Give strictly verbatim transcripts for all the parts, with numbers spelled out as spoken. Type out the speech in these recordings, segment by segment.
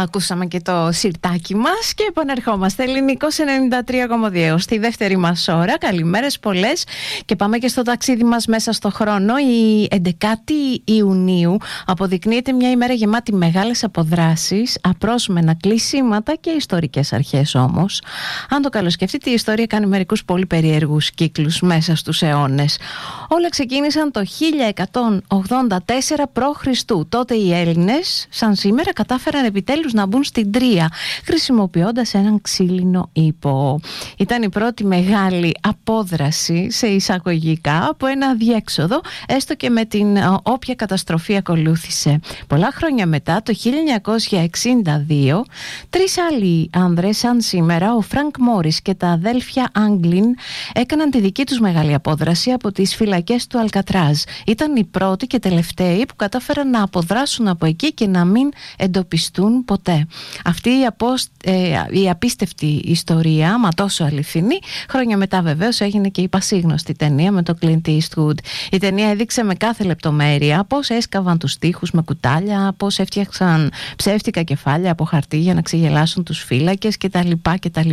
Ακούσαμε και το σιρτάκι μας και επανερχόμαστε. Ελληνικός ενενήντα τρία κόμμα δύο στη δεύτερη μας ώρα. Καλημέρες πολλές και πάμε και στο ταξίδι μας μέσα στο χρόνο. Η έντεκα Ιουνίου αποδεικνύεται μια ημέρα γεμάτη μεγάλες αποδράσεις, απρόσμενα κλεισίματα και ιστορικές αρχές όμως. Αν το καλοσκεφτείτε, η ιστορία κάνει μερικούς πολύ περίεργους κύκλους μέσα στους αιώνες. Όλα ξεκίνησαν το χίλια εκατόν ογδόντα τέσσερα π.Χ. Τότε οι Έλληνες, σαν σήμερα, κατάφεραν επιτέλους να μπουν στην Τρία, χρησιμοποιώντας έναν ξύλινο ύπο. Ήταν η πρώτη μεγάλη απόδραση, σε εισαγωγικά, από ένα διέξοδο, έστω και με την όποια καταστροφή ακολούθησε. Πολλά χρόνια μετά, το χίλια εννιακόσια εξήντα δύο, τρεις άλλοι άνδρες, σαν σήμερα, ο Φρανκ Μόρις και τα αδέλφια Άγγλιν, έκαναν τη δική τους μεγάλη απόδραση από τις φυλακές του Αλκατράζ. Ήταν οι πρώτοι και τελευταίοι που κατάφεραν να αποδράσουν από εκεί και να μην εντοπιστούν ποτέ. Αυτή η, απόσ... ε, η απίστευτη ιστορία, μα τόσο αληθινή, χρόνια μετά βεβαίως έγινε και η πασίγνωστη ταινία με τον Clint Eastwood. Η ταινία έδειξε με κάθε λεπτομέρεια πώς έσκαβαν τους τοίχους με κουτάλια, πώς έφτιαξαν ψεύτικα κεφάλια από χαρτί για να ξεγελάσουν τους φύλακες κτλ. κτλ.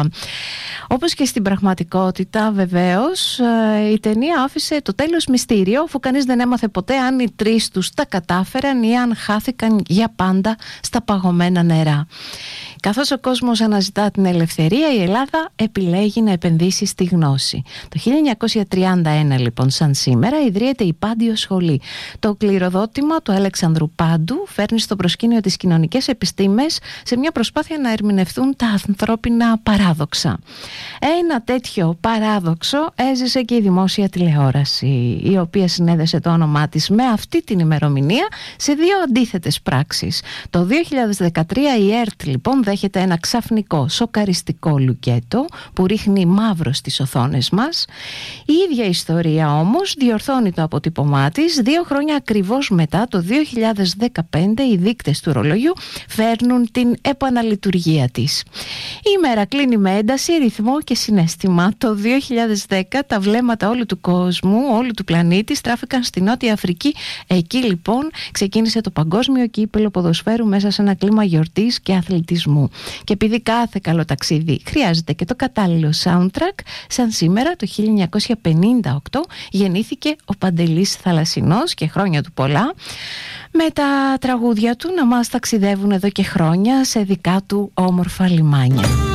Όπως και στην πραγματικότητα βεβαίως, η ταινία άφησε το τέλος μυστήριο, αφού κανείς δεν έμαθε ποτέ αν οι τρεις τους τα κατάφεραν ή αν χάθηκαν για πάντα στα παγωμένα νερά. Καθώς ο κόσμος αναζητά την ελευθερία, η Ελλάδα επιλέγει να επενδύσει στη γνώση. Το χίλια εννιακόσια τριάντα ένα, λοιπόν, σαν σήμερα, ιδρύεται η Πάντιο Σχολή. Το κληροδότημα του Αλεξανδρού Πάντου φέρνει στο προσκήνιο τις κοινωνικές επιστήμες σε μια προσπάθεια να ερμηνευθούν τα ανθρώπινα παράδοξα. Ένα τέτοιο παράδοξο έζησε και η δημόσια τηλεόραση, η οποία συνέδεσε το όνομά της με αυτή την ημερομηνία σε δύο αντίθετες πράξεις. Το δύο χιλιάδες δεκατρία η ΕΡΤ, λοιπόν, δέχεται ένα ξαφνικό σοκαριστικό λουκέτο που ρίχνει μαύρο στις οθόνες μας. Η ίδια ιστορία όμως διορθώνει το αποτύπωμά της. Δύο χρόνια ακριβώς μετά, το δύο χιλιάδες δεκαπέντε, οι δείκτες του ρολογιού φέρνουν την επαναλειτουργία της. Η ημέρα κλείνει με ένταση, ρυθμό και συναίσθημα. Το δύο χιλιάδες δέκα τα βλέμματα όλου του κόσμου, όλου του πλανήτη στράφηκαν στη Νότια Αφρική. Εκεί, λοιπόν, ξεκίνησε το παγκόσμιο κύπελλο ποδοσφαίρου μέσα σε ένα κλίμα γιορτής και αθλητισμού. Και επειδή κάθε καλό ταξίδι χρειάζεται και το κατάλληλο soundtrack, σαν σήμερα το χίλια εννιακόσια πενήντα οκτώ γεννήθηκε ο Παντελής Θαλασσινός, και χρόνια του πολλά, με τα τραγούδια του να μας ταξιδεύουν εδώ και χρόνια σε δικά του όμορφα λιμάνια.